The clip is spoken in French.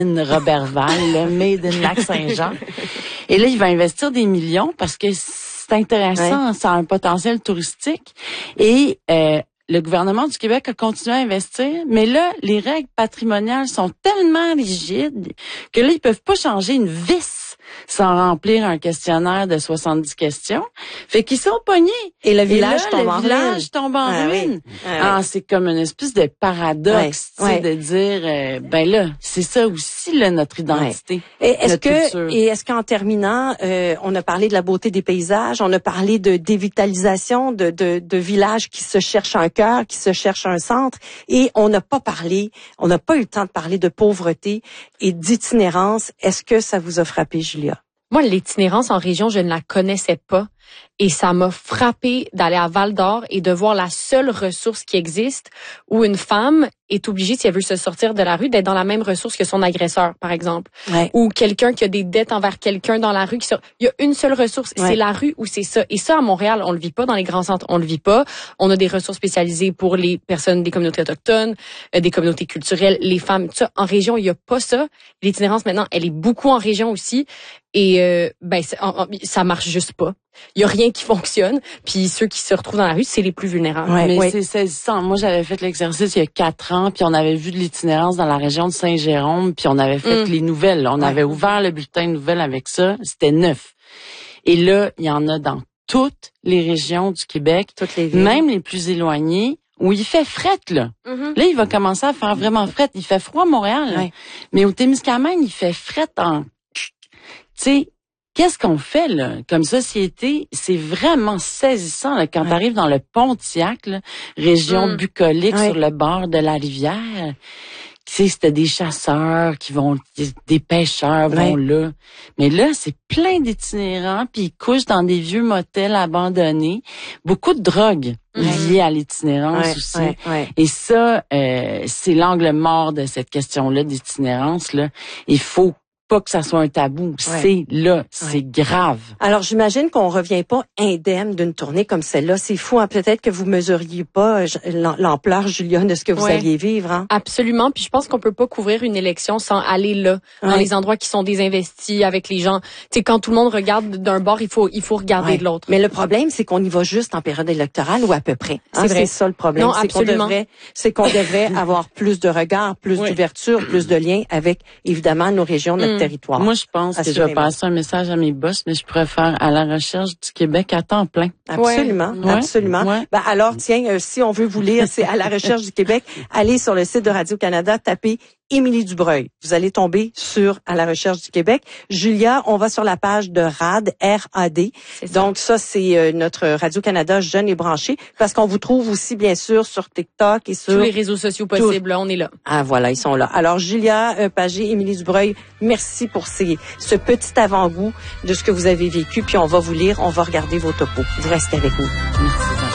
Robert Val, là, made in Lac-Saint-Jean. Et là, il va investir des millions parce que c'est intéressant, ça a un potentiel touristique. Et le gouvernement du Québec a continué à investir, mais là, les règles patrimoniales sont tellement rigides que là, ils peuvent pas changer une vis sans remplir un questionnaire de 70 questions. Fait qu'ils sont pognés. Et le village tombe en ruine. C'est comme une espèce de paradoxe, tu sais, de dire, ben là, c'est ça aussi, là, notre identité. Et est-ce qu'en terminant, on a parlé de la beauté des paysages, on a parlé de dévitalisation de villages qui se cherchent un cœur, qui se cherchent un centre, et on n'a pas eu le temps de parler de pauvreté et d'itinérance. Est-ce que ça vous a frappé, Julia? Moi, l'itinérance en région, je ne la connaissais pas. Et ça m'a frappé d'aller à Val-d'Or et de voir la seule ressource qui existe où une femme est obligée, si elle veut se sortir de la rue, d'être dans la même ressource que son agresseur, par exemple. Ou quelqu'un qui a des dettes envers quelqu'un dans la rue. Il y a une seule ressource, c'est la rue ou c'est ça. Et ça, à Montréal, on le vit pas. Dans les grands centres, on le vit pas. On a des ressources spécialisées pour les personnes des communautés autochtones, des communautés culturelles, les femmes, tout ça. En région, il y a pas ça. L'itinérance, maintenant, elle est beaucoup en région aussi. Et ça marche juste pas. Il y a rien qui fonctionne. Puis ceux qui se retrouvent dans la rue, c'est les plus vulnérables. Mais c'est saisissant. Moi, j'avais fait l'exercice il y a 4 ans, puis on avait vu de l'itinérance dans la région de Saint-Jérôme, puis on avait fait les nouvelles. On avait ouvert le bulletin de nouvelles avec ça. C'était 9. Et là, il y en a dans toutes les régions du Québec, toutes les villes, même les plus éloignées, où il fait fret, là. Là, il va commencer à faire vraiment fret. Il fait froid à Montréal, mais au Témiscamingue, il fait fret en... Tu sais, qu'est-ce qu'on fait, là, comme société? C'est vraiment saisissant, là, quand t'arrives dans le Pontiac, là, région bucolique sur le bord de la rivière. Tu sais, c'était des chasseurs des pêcheurs vont là. Mais là, c'est plein d'itinérants, puis ils couchent dans des vieux motels abandonnés. Beaucoup de drogues liées à l'itinérance aussi. Et ça, c'est l'angle mort de cette question-là d'itinérance, là. Il faut pas que ça soit un tabou. C'est là, c'est grave. Alors, j'imagine qu'on revient pas indemne d'une tournée comme celle-là. C'est fou, hein? Peut-être que vous mesuriez pas l'ampleur, Julia, de ce que vous alliez vivre, hein? Absolument. Puis je pense qu'on peut pas couvrir une élection sans aller là, dans les endroits qui sont désinvestis avec les gens. Tu sais, quand tout le monde regarde d'un bord, il faut regarder de l'autre. Mais le problème, c'est qu'on y va juste en période électorale ou à peu près. C'est vrai. C'est ça le problème. Non, absolument. C'est qu'on devrait avoir plus de regards, plus d'ouverture, plus de liens avec, évidemment, nos régions, notre territoire. Moi, je pense que je vais passer un message à mes boss, mais je préfère à la recherche du Québec à temps plein. Absolument, absolument. Ben alors, tiens, si on veut vous lire, c'est à la recherche du Québec. Allez sur le site de Radio-Canada, tapez Émilie Dubreuil. Vous allez tomber sur à la recherche du Québec. Julia, on va sur la page de RAD, R-A-D. Donc ça, c'est notre Radio-Canada jeune et branché, parce qu'on vous trouve aussi, bien sûr, sur TikTok et sur... tous les réseaux sociaux possibles, là, on est là. Ah, voilà, ils sont là. Alors, Julia Pagé, Émilie Dubreuil, merci pour ce petit avant-goût de ce que vous avez vécu. Puis on va vous lire, on va regarder vos topos. Vous restez avec nous. Merci.